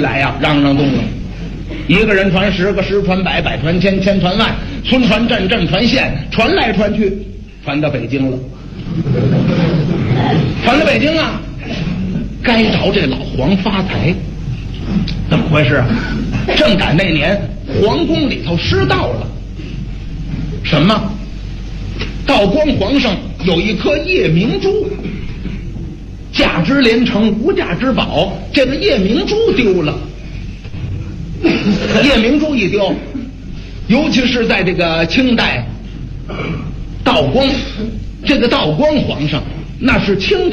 来呀，嚷嚷动了。一个人传10个，10传百，百传千，千传万，村传镇，镇传县，传来传去，传到北京了。传到北京啊，该找这老黄发财。怎么回事啊？正赶那年皇宫里头失盗了。什么？道光皇上有一颗夜明珠，价值连城，无价之宝。这个夜明珠丢了。夜明珠一丢，尤其是在这个清代，道光这个道光皇上那是清代